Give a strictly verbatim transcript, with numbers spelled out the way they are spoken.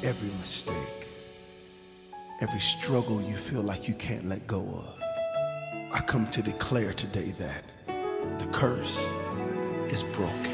every mistake, every struggle you feel like you can't let go of. I come to declare today that the curse is broken.